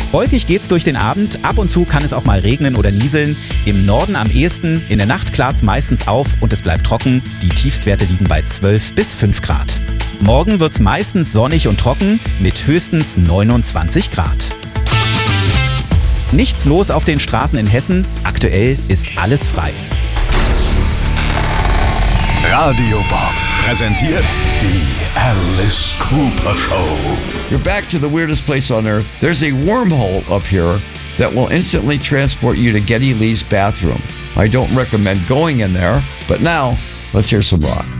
Wolkig geht's durch den Abend, ab und zu kann es auch mal regnen oder nieseln. Im Norden am ehesten, in der Nacht klart's meistens auf und es bleibt trocken. Die Tiefstwerte liegen bei 12 bis 5 Grad. Morgen wird's meistens sonnig und trocken mit höchstens 29 Grad. Nichts los auf den Straßen in Hessen, aktuell ist alles frei. Radio Bob präsentiert die Alice Cooper Show. You're back to the weirdest place on earth. There's a wormhole up here that will instantly transport you to Geddy Lee's bathroom. I don't recommend going in there, but now let's hear some rock.